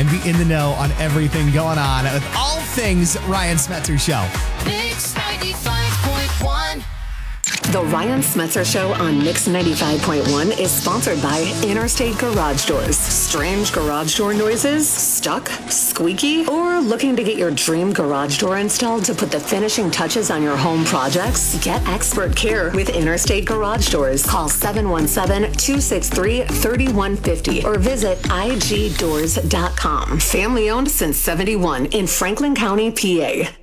and be in the know on everything going on with all things Ryan Smetzer Show. Mix 95.1. The Ryan Smetzer Show on Mix 95.1 is sponsored by Interstate Garage Doors. Strange garage door noises? Stuck? Squeaky? Or looking to get your dream garage door installed to put the finishing touches on your home projects? Get expert care with Interstate Garage Doors. Call 717-263-3150 or visit igdoors.com. Family owned since 71 in Franklin County, PA.